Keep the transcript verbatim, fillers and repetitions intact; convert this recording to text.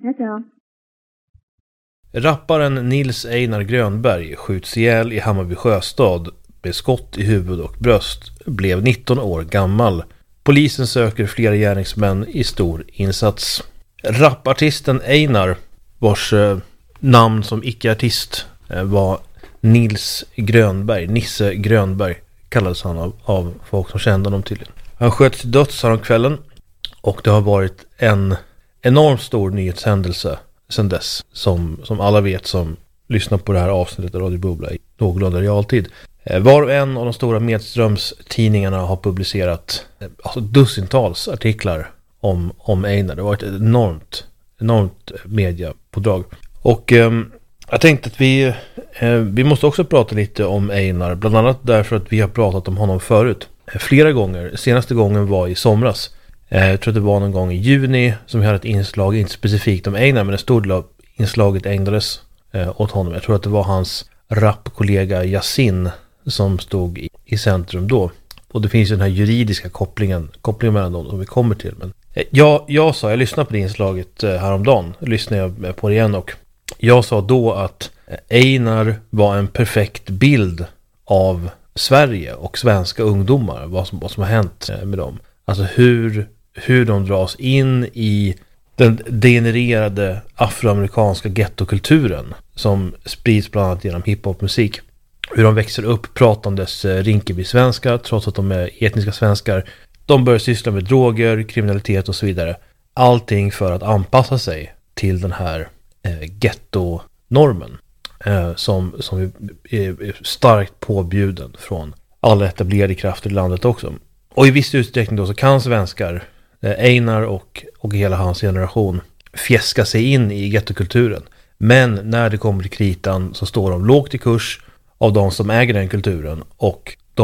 Hejdå. Rapparen Nils Einar Grönberg skjuts ihjäl i Hammarby Sjöstad med skott i huvud och bröst, blev nitton år gammal. Polisen söker flera gärningsmän i stor insats. Rappartisten Einar, vars eh, namn som icke-artist eh, var Nils Grönberg, Nisse Grönberg kallades han av, av folk som kände honom tydligen. Han sköts till döds här om kvällen och det har varit en enormt stor nyhetshändelse sedan dess, som, som alla vet som lyssnar på det här avsnittet av Radio Bubbla i någorlunda realtid. Var och en av de stora medströmstidningarna har publicerat alltså dussintals artiklar om, om Einar. Det har varit ett enormt, enormt mediapådrag. Och eh, jag tänkte att vi, eh, vi måste också prata lite om Einar, bland annat därför att vi har pratat om honom förut. Flera gånger, senaste gången var i somras. Eh, jag tror att det var någon gång i juni som vi hade ett inslag, inte specifikt om Einar, men en stor del av inslaget ägnades eh, åt honom. Jag tror att det var hans rapkollega Yasin som stod i, i centrum då. Och det finns ju den här juridiska kopplingen, kopplingen mellan dem som vi kommer till. Men eh, jag, jag sa, jag lyssnade på det inslaget eh, häromdagen, lyssnade jag på det igen och jag sa då att Einar var en perfekt bild av Sverige och svenska ungdomar, vad som, vad som har hänt med dem. Alltså hur, hur de dras in i den degenererade afroamerikanska gettokulturen som sprids bland annat genom hiphopmusik. Hur de växer upp pratandes Rinkeby-svenska trots att de är etniska svenskar. De börjar syssla med droger, kriminalitet och så vidare. Allting för att anpassa sig till den här eh, gettonormen eh, som, som är starkt påbjuden från alla etablerade krafter i landet också. Och i viss utsträckning då så kan svenskar, eh, Einar och, och hela hans generation, fjäska sig in i gettokulturen. Men när det kommer till kritan så står de lågt i kurs av de som äger den kulturen och